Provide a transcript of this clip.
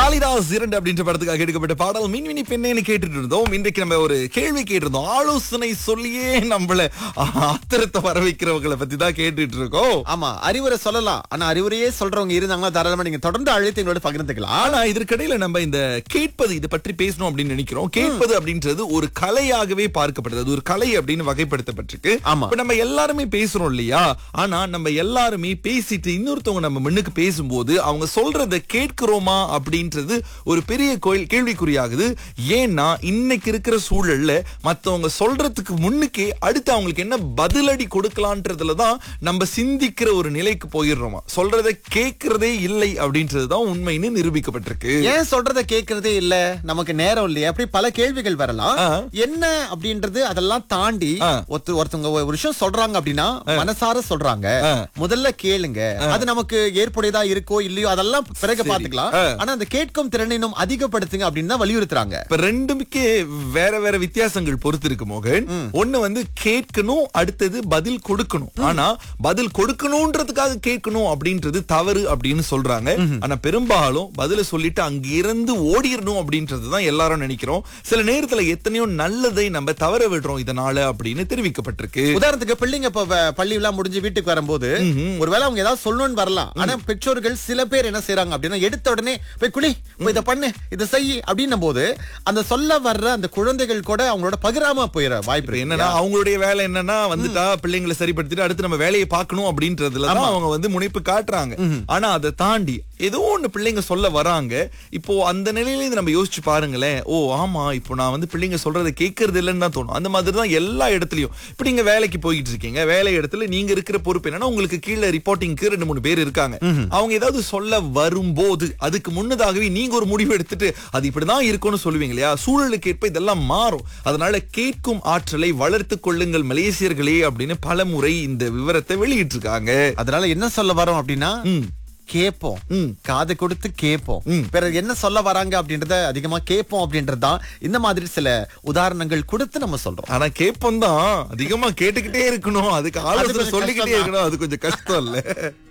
காளிதாஸ் 2 அப்படின்ற படத்துக்காக எடுக்கப்பட்ட பாடல் மின்மினி பெண்ணேன்னு கேட்டுட்டு இருந்தோம். இன்றைக்கு நம்ம ஒரு கேள்வி கேட்டிருந்தோம். ஆலோசனை சொல்லியே நம்மள ஆத்திரத்தை வர வைக்கிறவங்களை பத்தி தான் கேட்டுட்டு இருக்கோம். ஆமா, அறிவுரை சொல்லலாம். ஆனா அறிவுரையே சொல்றவங்க இருந்தாங்கன்னா தாராளமா நீங்க தொடர்ந்து அழைத்து எங்களோட பகிர்ந்துக்கலாம். ஆனா இதற்கிடையில நம்ம இந்த கேட்பது இதை பற்றி பேசணும் அப்படின்னு நினைக்கிறோம். கேட்பது அப்படின்றது ஒரு கலையாகவே பார்க்கப்படுது. அது ஒரு கலை அப்படின்னு வகைப்படுத்தப்பட்டிருக்கு. ஆமா. இப்ப நம்ம எல்லாருமே பேசுறோம் இல்லையா? ஆனா நம்ம எல்லாருமே பேசிட்டு இன்னொருத்தவங்க நம்ம முன்னுக்கு பேசும்போது அவங்க சொல்றதை கேட்கிறோமா அப்படின்றது ஒரு பெரிய கேள்விக்குறியாகுது. ஏன்னா இன்னைக்கு இருக்கிற சூழல்ல மத்தவங்க சொல்றதுக்கு முன்னுக்கே அடுத்து அவங்களுக்கு என்ன பதிலடி கொடுக்கலான்றதுலதான் நம்ம சிந்திக்கிற ஒரு நிலைக்கு போயிடுறோமா. சொல்றதை கேட்கறதே இல்லை அப்படின்றதுதான் உண்மைன்னு நிரூபிக்கப்பட்டிருக்கு. ஏன் சொல்றத கேட்கறதே இல்ல, நமக்கு நேரம் இல்லையா, அப்படி பல கேள்விகள் வரலாம். என்ன அப்படின்றது அதெல்லாம் தாண்டி ஒருத்தவங்க ஒரு விஷயம் சொல்றாங்க அப்படின்னா மனசார சொல்றாங்க, முதல்ல கேளுங்க. அது நமக்கு ஏற்புடையதா இருக்கோ இல்லையோ அதெல்லாம் பிறகு பாத்துக்கலாம். ஆனா அந்த கேட்கும் திறனை இன்னும் அதிகப்படுத்துங்க அப்படின்னு தான் வலியுறுத்துறாங்க. இப்ப ரெண்டுமே வேற வேற வித்தியாசங்கள் பொறுத்து இருக்கு மோகன். ஒண்ணு வந்து கேட்கணும், அடுத்தது பதில் கொடுக்கணும். ஆனா பதில் கொடுக்கணும்ன்றதுக்காக கேட்கணும் அப்படின்றது தவறு அப்படின்னு சொல்றாங்க. ஆனா பெரும்பாலும் பதில சொல்லிட்டு அங்க இருந்து ஓடிடணும் அப்படின்றதுதான் எல்லாரும் நினைக்கிறோம். சில நேரத்துல எத்தனையோ நல்லதை நம்ம தவற விடுறோம் இதனால அப்படின்னு தெரிவிக்கப்பட்டிருக்கு. உதாரணத்துக்கு பிள்ளைங்க இப்ப பள்ளி எல்லாம் முடிஞ்சு வீட்டுக்கு வரும்போது ஒருவேளை அவங்க ஏதாவது சொல்லணும்னு வரலாம். ஆனா பெற்றோர்கள் சில பேர் என்ன செய்யறாங்க அப்படின்னா எடுத்த உடனே போய் குளி, இதை பண்ணு, இதை செய் அப்படின்னும் போது அந்த சொல்ல வர்ற அந்த குழந்தைகள் கூட அவங்களோட பகிராம போயிட வாய்ப்பு. என்னன்னா அவங்களுடைய வேலை என்னன்னா வந்துட்டா பிள்ளைங்களை சரிப்படுத்திட்டு அடுத்து நம்ம வேலையை பார்க்கணும் அப்படின்றதுலதான் அவங்க வந்து முனைப்பு காட்டுறாங்க. ஆனா அதை தாண்டி ஏதோ ஒண்ணு பிள்ளைங்க சொல்ல வராங்க. இப்போ அந்த நிலையில நம்ம யோசிச்சு பாருங்களேன். ஓ ஆமா, இப்போ நான் வந்து பிள்ளைங்க சொல்றதை கேட்கறது இல்லைன்னு தான் தோணும். அந்த மாதிரிதான் எல்லா இடத்துலயும். இப்ப நீங்க வேலைக்கு போயிட்டு இருக்கீங்க, வேலை இடத்துல நீங்க இருக்கிற பொறுப்பு என்னன்னா உங்களுக்கு கீழே ரிப்போர்ட்டிங்க்கு 2-3 பேர் இருக்காங்க. அவங்க ஏதாவது சொல்ல வரும்போது அதுக்கு முன்னதாகவே நீங்க ஒரு முடிவு எடுத்துட்டு அது இப்படிதான் இருக்கும்னு சொல்லுவீங்க இல்லையா? சூழலுக்கு ஏற்ப இதெல்லாம் மாறும். அதனால கேட்கும் ஆற்றலை வளர்த்துக் கொள்ளுங்கள் மலேசியர்களே அப்படின்னு பல முறை இந்த விவரத்தை வெளியிட்டு இருக்காங்க. அதனால என்ன சொல்ல வரோம் அப்படின்னா கேட்போம், காது கொடுத்து கேட்போம். பிறகு என்ன சொல்ல வராங்க அப்படின்றத அதிகமா கேட்போம் அப்படின்றதுதான் இந்த மாதிரி சில உதாரணங்கள் கொடுத்து நம்ம சொல்றோம். ஆனா கேட்போம் தான் அதிகமா கேட்டுக்கிட்டே இருக்கணும், அதுக்கு ஆலோசனை சொல்லிக்கிட்டே இருக்கணும். அது கொஞ்சம் கஷ்டம் இல்ல.